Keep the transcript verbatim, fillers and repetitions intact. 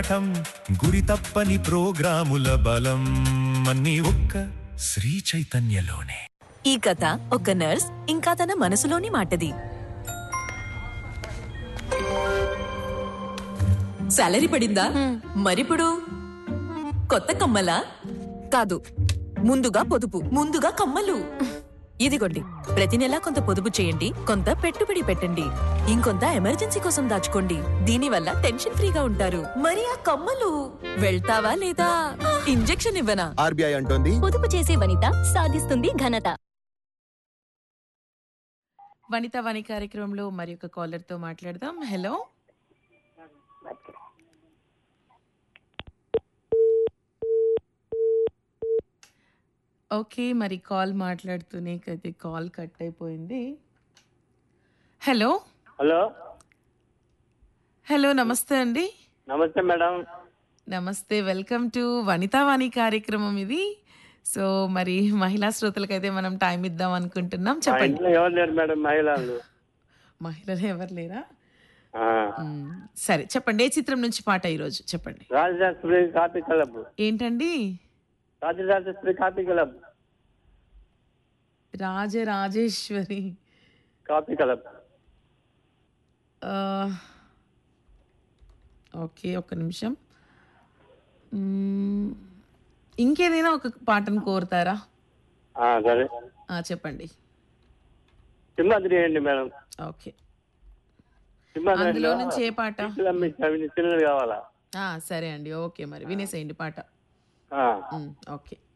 పాఠం గురి తప్పని ప్రోగ్రాముల బలం అన్ని ఒక్క శ్రీ చైతన్యలోనే. ఈ కథ ఒక నర్స్ ఇంకా తన మనసులోని మాటది. సాలరీ పడిందా? మరిప్పుడు కొత్త కమ్మలా? కాదు, ముందుగా పొదుపు, ముందుగా కమ్మలు. ఇదిగోండి, ప్రతి నెలా కొంత పొదుపు చేయండి, కొంత పెట్టుబడి పెట్టండి, ఇంకొంత ఎమర్జెన్సీ కోసం దాచుకోండి. దీనివల్ల టెన్షన్ ఫ్రీగా ఉంటారు. మరి ఆ కమ్మలు వెళ్తావా లేదా? ఇంజెక్షన్ ఇవ్వనా? ఆర్బీఐ అంటోంది, పొదుపు చేసే వనిత సాధిస్తుంది ఘనత. వనిత వాణి కార్యక్రమంలో మరి ఒక కాలర్ తో మాట్లాడదాం. హలో, ఓకే, మరి కాల్ మాట్లాడుతూనే కదా కాల్ కట్ అయిపోయింది. హలో హలో హలో నమస్తే అండి. నమస్తే మేడం. నమస్తే, వెల్కమ్ టు వనితా వాణి కార్యక్రమం ఇది. సో మరి మహిళా శ్రోతలకైతే మనం టైం ఇద్దాం అనుకుంటున్నాం. మా చెప్పండి. ఇంట్లో ఎవరు లేరు మేడం, మహిళలు. మహిళలు ఎవరు లేరా? ఆ, మ్మ్. సరే చెప్పండి, ఏ చిత్రం నుంచి పాట ఈరోజు చెప్పండి. Rajarajeshwari coffee club. ఏంటండి? Rajarajeshwari coffee club. Rajarajeshwari coffee club. ఆ, ఓకే, ఒక్క నిమిషం. మ్మ్. ఇంకేదైనా ఒక పాటను కోరుతారా? ఆ, సరే. ఆ, చెప్పండి. సింహాద్రి అండి మేడం. ఓకే, సింహాద్రి అందులో నుంచి ఏ పాట? చిన్నది కావాలా? ఆ, సరే అండి, ఓకే, మరి వినేసేయండి పాట. ఆ. మ్మ్, ఓకే.